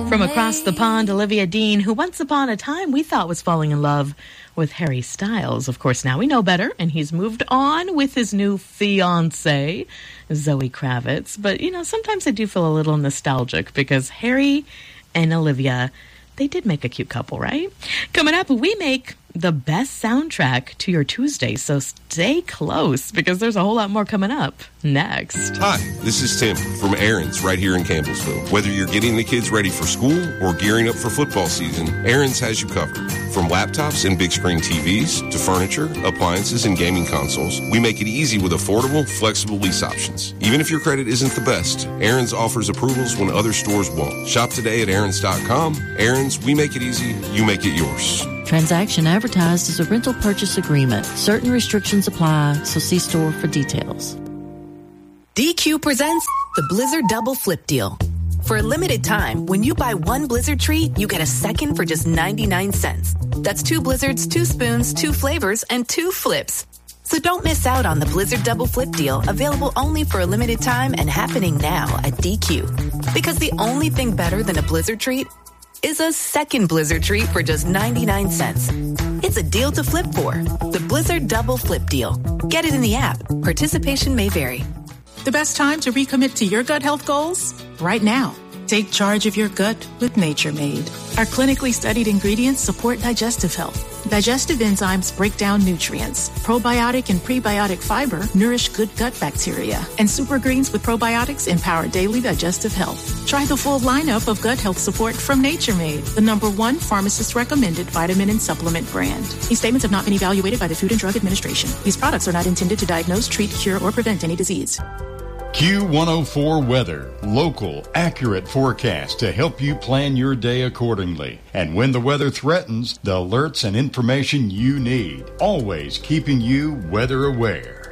From across the pond, Olivia Dean, who once upon a time we thought was falling in love with Harry Styles. Of course, now we know better, and he's moved on with his new fiancée, Zoe Kravitz. But, you know, sometimes I do feel a little nostalgic because Harry and Olivia, they did make a cute couple, right? Coming up, we make the best soundtrack to your Tuesday, so stay close because there's a whole lot more coming up next. Hi, this is Tim from Aaron's right here in Campbellsville. Whether you're getting the kids ready for school or gearing up for football season, Aaron's has you covered. From laptops and big screen TVs to furniture, appliances, and gaming consoles, we make it easy with affordable, flexible lease options. Even if your credit isn't the best, Aaron's offers approvals when other stores won't. Shop today at Aaron's.com. Aaron's, we make it easy, you make it yours. Transaction advertised as a rental purchase agreement. Certain restrictions apply, so see store for details. DQ presents the Blizzard Double Flip Deal. For a limited time, when you buy one Blizzard treat, you get a second for just 99 cents. That's 2 Blizzards, 2 spoons, 2 flavors, and 2 flips. So don't miss out on the Blizzard Double Flip Deal, available only for a limited time and happening now at DQ. Because the only thing better than a Blizzard treat is a second Blizzard treat for just 99 cents. It's a deal to flip for. The Blizzard Double Flip Deal. Get it in the app. Participation may vary. The best time to recommit to your gut health goals? Right now. Take charge of your gut with Nature Made. Our clinically studied ingredients support digestive health. Digestive enzymes break down nutrients. Probiotic and prebiotic fiber nourish good gut bacteria. And super greens with probiotics empower daily digestive health. Try the full lineup of gut health support from Nature Made, the #1 pharmacist-recommended vitamin and supplement brand. These statements have not been evaluated by the Food and Drug Administration. These products are not intended to diagnose, treat, cure, or prevent any disease. Q104 Weather. Local, accurate forecast to help you plan your day accordingly. And when the weather threatens, the alerts and information you need. Always keeping you weather aware.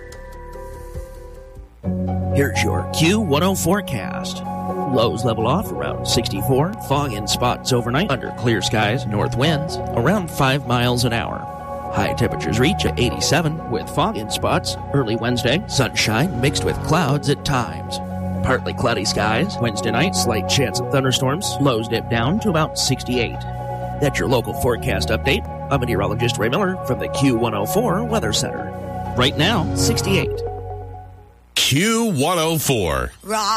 Here's your Q10 forecast. Lows level off around 64. Fog in spots overnight under clear skies. North winds around 5 miles an hour. High temperatures reach at 87 with fog in spots. Early Wednesday, sunshine mixed with clouds at times. Partly cloudy skies. Wednesday night, slight chance of thunderstorms. Lows dip down to about 68. That's your local forecast update. I'm meteorologist Ray Miller from the Q104 Weather Center. Right now, 68. Q104.